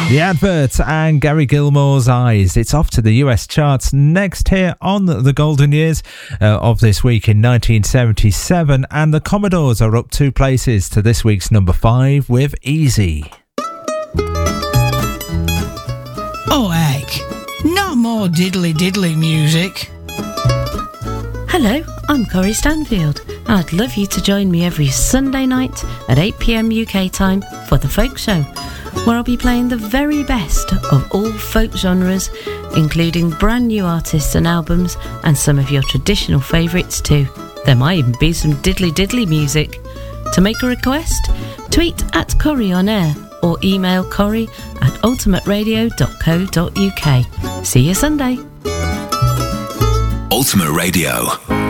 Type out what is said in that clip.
The Advert and Gary Gilmore's Eyes. It's off to the US charts next here on the Golden Years of this week in 1977, and the Commodores are up 2 places to this week's number 5 with Easy. Oh heck, not more diddly music. Hello, I'm Corrie Stanfield, and I'd love you to join me every Sunday night at 8 p.m. UK time for The Folk Show, where I'll be playing the very best of all folk genres, including brand new artists and albums, and some of your traditional favourites too. There might even be some diddly music. To make a request, tweet at Corrie on Air or email corrie@ultimateradio.co.uk. See you Sunday. Ultimate Radio.